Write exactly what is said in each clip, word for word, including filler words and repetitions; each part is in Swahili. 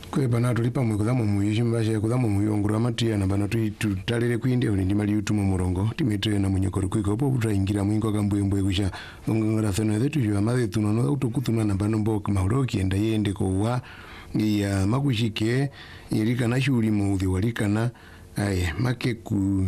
Kwe bana tulipa mwe kudhamu muyishi mbashe kudhamu muyonguru amatia na bana tutalele kuinde uli ndimali utumu murongo timetre na munyokoro kwiko opo utaingira mwingo kambwe mbwe kusha ngongora thono zetu jwa madhe tunono utokutuna na bano mbok mauroki enda yende ko wa ya makushike irika na shuri muudhi walikana ai make ku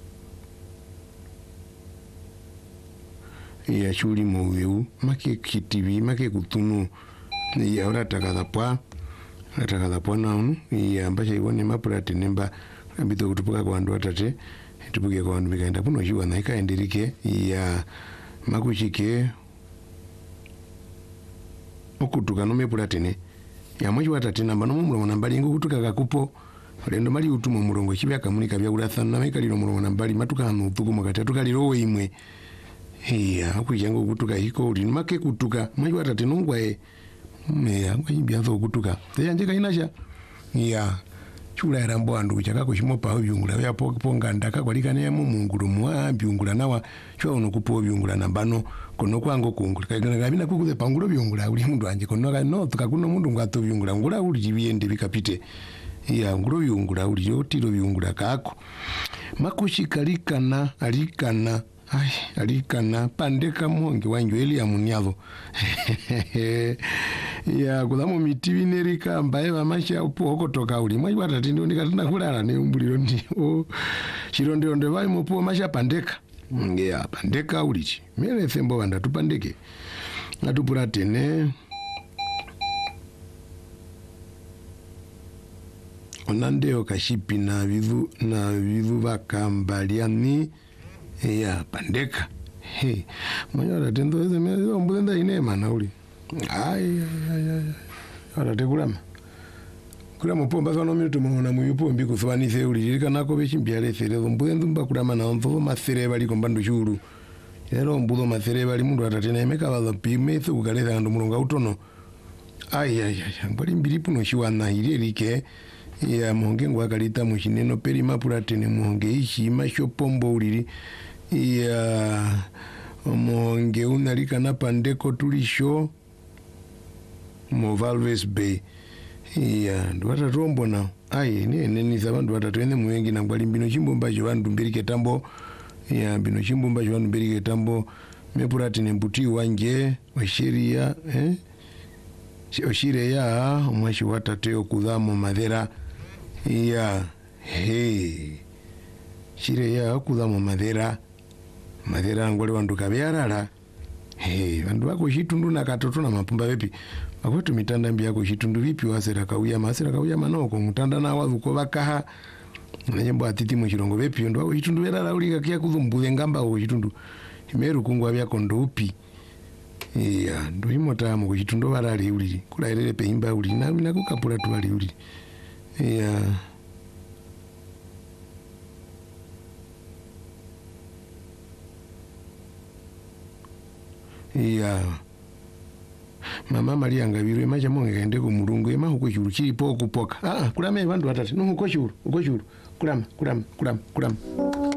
ya shuri muudhi make kitivi make kutunu ya ora takadapwa atakadapwa naunu ya mbasha ibone mapurati nemba ambito kutupuka kwa andu atate tupuke kwa andu mikaenda puno jiwa na ika enderike ya makushike okutuka no mepurati ne ya mwaji watate namba no murongo nambali ingo kutuka kakupo lendo mali utumo murongo chibya kamunika bya ulathana na meka lino murongo nambali matuka hanu tuku makati tukaliro imwe ya akujango kutuka hiko uli make kutuka mwaji watate nungwae meya ngibyazo kutuka yanje kainasha ya chula erambo andu chakako shimopa byungula ya ponga ndaka kwalikane mu mungulu mwa byungula nawa chwa uno kupo byungula nambano kono kwango kungula kagana kabina kukuze pangulo byungula uli mundu anje kono ka no tukakuno mundu ngato byungula ngula uli jibiyende bikapite ya ngulo byungula uli yotiro byungula kako makushikalikana alikana ai alikana pandeka monge wanjwe eli ya munyavo ya kudhamu mitivi nerika mbae vamasha upo okotoka uli mwaji watati ndio ndikatina kulala ne umbuliro ndi o chirondo ndo vai mopo masha pandeka ya pandeka ulichi mele fembo wanda tupandeke natupura tene onandeo kashipi na vivu na vivu vakambaliani ya pandeka he mwana tendo eze mezo mbulenda inema na uli ai ai ai ara tekulama kulama pomba zano minuto mona muyupo mbi kuthwanise uli kanako bechimbiyale serezo mbulenda mba kulama na mfo masere bali kombando shuru ero mbudo masere bali mundu atatena emeka baza pimethu kukaleza ando mulonga utono ai ai ai mbali mbili puno shiwana ile like ya monge ngwakalita mushineno peri mapulatene monge ishi masho pombo ulili ya monge unalika na pandeko tulisho mo Valves Bay ya ndwata rombo na ai ne neni zabandu watatwene muyengi na ngwali mbino chimbomba jo bandu mbirike tambo ya mbino chimbomba jo bandu mbirike tambo mepulatene mbuti wanje washiria eh oshire ya mwashi watateo kudhamo madhera ya he shire ya kudhamo madhera madhera ngole wandu kabyarara he wandu wako shitundu na katoto na mapumba bepi bakwetu mitanda mbi yako shitundu vipi wasera kauya masera kauya manoko mutanda na wazuko bakaha nanyembo atiti mu chirongo bepi ndo wako shitundu berara ulika kia kuzumbuze ngamba wako shitundu imeru kungwa byako ndo upi ya ndo imota mu kuchitundu barali uli kulairere peimba uli na mina kukapura tuwali uli ya ya mama Maria ngabirwe maja monge kaende ku mulungu ema huko churu chiri po kupoka ah kulama bandu atati no huko churu huko churu kulama kulama kulama kulama